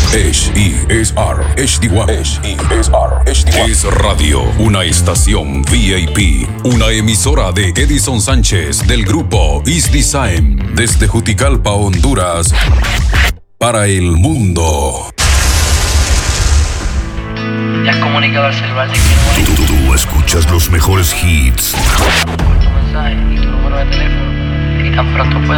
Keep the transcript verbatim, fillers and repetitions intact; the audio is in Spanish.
H E S R H D one. H E S R H D one. Es Radio, una estación V I P, una emisora de Edison Sánchez del grupo East Design, desde Juticalpa, Honduras, para el mundo. ¿Ya has comunicado al celular de quién? Tú, tú, tú escuchas los mejores hits. Tu mensaje y tu número de teléfono y tan pronto puedas